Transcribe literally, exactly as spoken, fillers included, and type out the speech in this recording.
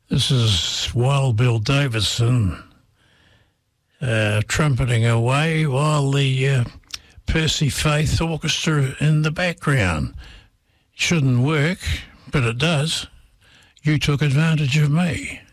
This is Wild Bill Davison uh, trumpeting away while the uh, Percy Faith Orchestra in the background. Shouldn't work, but it does. You took advantage of me.